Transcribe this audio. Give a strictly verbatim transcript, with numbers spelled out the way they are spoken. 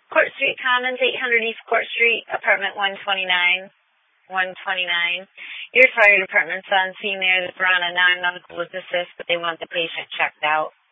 Court Street Commons, eight hundred East Court Street, apartment one twenty-nine. one twenty-nine. Your fire department's on scene there. They're on a non-medical assist, but they want the patient checked out.